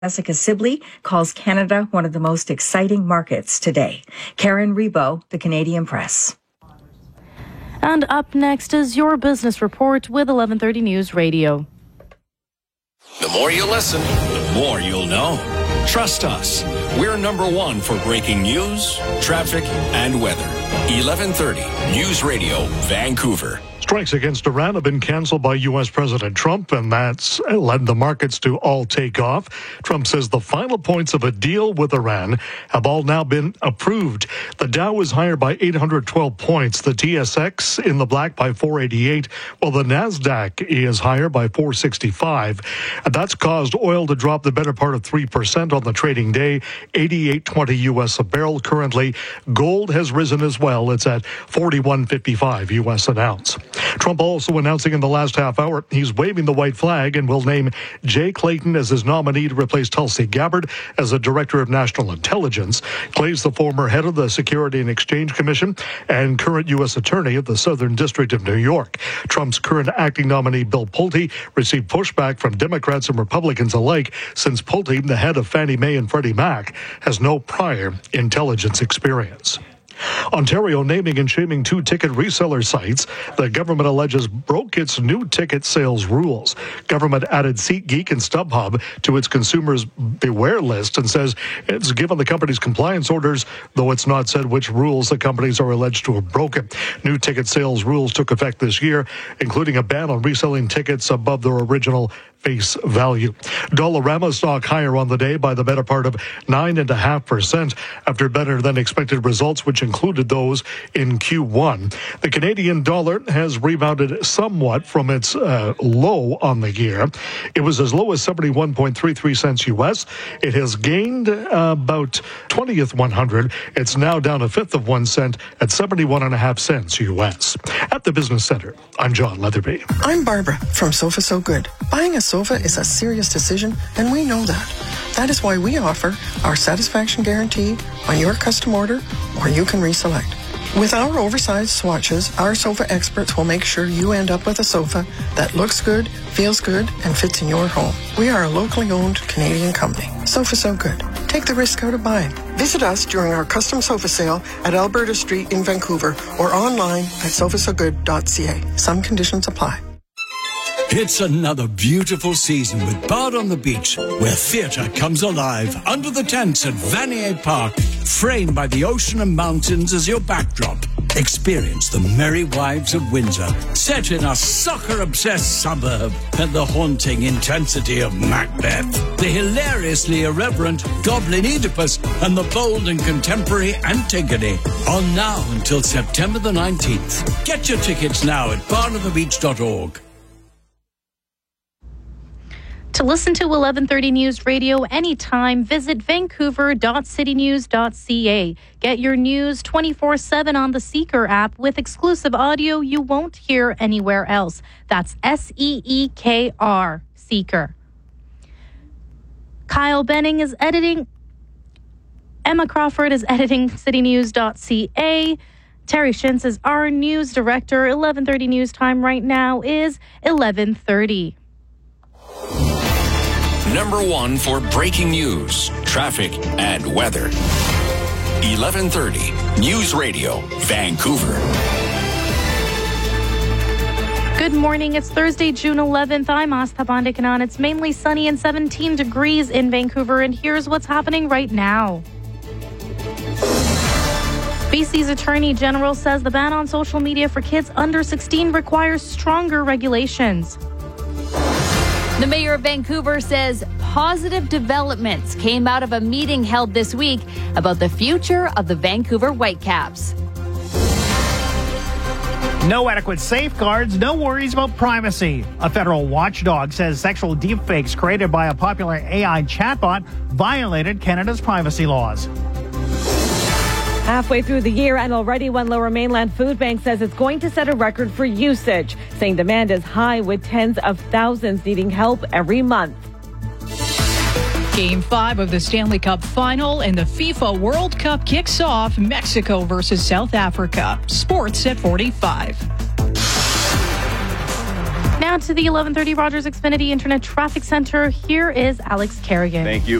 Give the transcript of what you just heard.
Jessica Sibley calls Canada one of the most exciting markets today. Karen Rebo, The Canadian Press. And up next is your business report with 1130 News Radio. The more you listen, the more you'll know. Trust us. We're number one for breaking news, traffic, and weather. 1130 News Radio, Vancouver. Strikes against Iran have been canceled by U.S. President Trump, and that's led the markets to all take off. Trump says the final points of a deal with Iran have all now been approved. The Dow is higher by 812 points, the TSX in the black by 488, while the NASDAQ is higher by 465. And that's caused oil to drop the better part of 3% on the trading day, 88.20 U.S. a barrel currently. Gold has risen as well. It's at 41.55 U.S. an ounce. Trump also announcing in the last half hour he's waving the white flag and will name Jay Clayton as his nominee to replace Tulsi Gabbard as a director of national intelligence. Clay's the former head of the Security and Exchange Commission and current U.S. attorney at the Southern District of New York. Trump's current acting nominee, Bill Pulte, received pushback from Democrats and Republicans alike since Pulte, the head of Fannie Mae and Freddie Mac, has no prior intelligence experience. Ontario naming and shaming 2 ticket reseller sites the government alleges broke its new ticket sales rules. Government added SeatGeek and StubHub to its consumers beware list and says it's given the company's compliance orders, though it's not said which rules the companies are alleged to have broken. New ticket sales rules took effect this year, including a ban on reselling tickets above their original face value. Dollarama stock higher on the day by the better part of 9.5% after better than expected results, which included those in Q1. The Canadian dollar has rebounded somewhat from its low on the year. It was as low as 71.33 cents U.S. It has gained about 20th 100. It's now down a fifth of 1 cent at 71.5 cents U.S. At the Business Center, I'm John Leatherby. I'm Barbara from Sofa So Good. Buying a sofa is a serious decision, and we know that. That is why we offer our satisfaction guarantee on your custom order, or you can reselect. With our oversized swatches, our sofa experts will make sure you end up with a sofa that looks good, feels good, and fits in your home. We are a locally owned Canadian company. Sofa So Good. Take the risk out of buying. Visit us during our custom sofa sale at Alberta Street in Vancouver or online at sofasogood.ca. Some conditions apply. It's another beautiful season with Bard on the Beach, where theatre comes alive under the tents at Vanier Park, framed by the ocean and mountains as your backdrop. Experience the Merry Wives of Windsor, set in a soccer-obsessed suburb, and the haunting intensity of Macbeth, the hilariously irreverent Goblin Oedipus, and the bold and contemporary Antigone. On now until September the 19th. Get your tickets now at bardonthebeach.org. To listen to 1130 News Radio anytime, visit vancouver.citynews.ca. Get your news 24/7 on the Seeker app with exclusive audio you won't hear anywhere else. That's SEEKR, Seeker. Kyle Benning is editing. Emma Crawford is editing citynews.ca. Terry Shintz is our news director. 1130 News time right now is 11:30. Number one for breaking news, traffic, and weather. 1130 News Radio, Vancouver. Good morning. It's Thursday, June 11th. I'm Astha Bandikanan. It's mainly sunny and 17 degrees in Vancouver, and here's what's happening right now. BC's Attorney General says the ban on social media for kids under 16 requires stronger regulations. The mayor of Vancouver says positive developments came out of a meeting held this week about the future of the Vancouver Whitecaps. No adequate safeguards, no worries about privacy. A federal watchdog says sexual deepfakes created by a popular AI chatbot violated Canada's privacy laws. Halfway through the year, and already one Lower Mainland food bank says it's going to set a record for usage, saying demand is high with tens of thousands needing help every month. Game 5 of the Stanley Cup Final and the FIFA World Cup kicks off. Mexico versus South Africa. Sports at 45. Now Now to the 1130 Rogers Xfinity Internet Traffic Center. Here is Alex Kerrigan. Thank you.